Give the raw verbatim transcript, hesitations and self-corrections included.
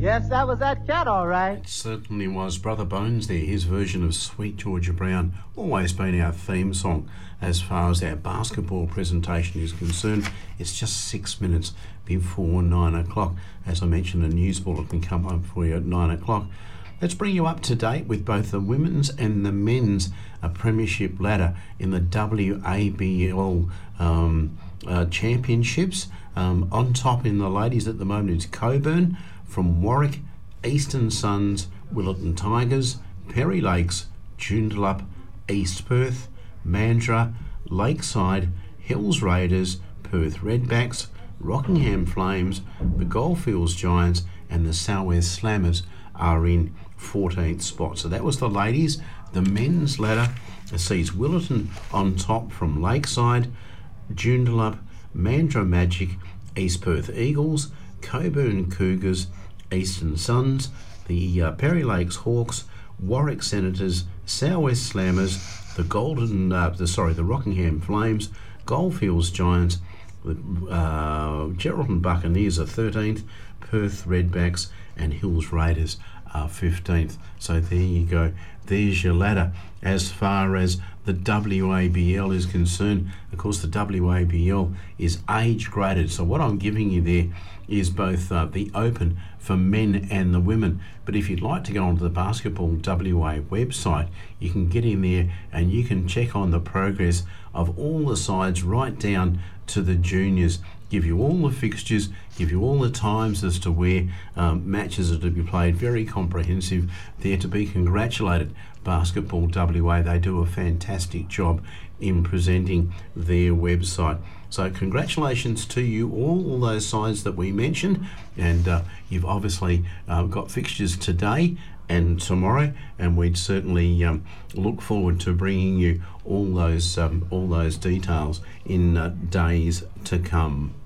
Yes, that was that cat, all right. It certainly was. Brother Bones there, his version of Sweet Georgia Brown, always been our theme song as far as our basketball presentation is concerned. It's just six minutes before nine o'clock. As I mentioned, a news bulletin come up for you at nine o'clock. Let's bring you up to date with both the women's and the men's uh, premiership ladder in the W A B L um, uh, championships. Um, on top in the ladies at the moment is Coburn from Warwick, Eastern Suns, Willetton Tigers, Perry Lakes, Joondalup, East Perth, Mandurah, Lakeside, Hills Raiders, Perth Redbacks, Rockingham Flames, the Goldfields Giants and the Southwest Slammers are in fourteenth spot. So that was the ladies. The men's ladder sees Willetton on top from Lakeside, Joondalup, Mandurah Magic, East Perth Eagles, Coburn Cougars, Eastern Suns, the uh, Perry Lakes Hawks, Warwick Senators, Southwest Slammers, the Golden, uh, the sorry, the Rockingham Flames, Goldfields Giants, the uh, Geraldton Buccaneers are thirteenth, Perth Redbacks and Hills Raiders are fifteenth. So there you go. There's your ladder. As far as the W A B L is concerned, of course the W A B L is age graded. So what I'm giving you there is both uh, the open for men and the women. But if you'd like to go onto the Basketball W A website, you can get in there and you can check on the progress of all the sides right down to the juniors. Give you all the fixtures, give you all the times as to where um, matches are to be played. Very comprehensive. They're to be congratulated. Basketball W A, they do a fantastic job in presenting their website. So congratulations to you all, all those sides that we mentioned, and uh, you've obviously uh, got fixtures today and tomorrow, and we'd certainly um, look forward to bringing you all those um, all those details in uh, days to come.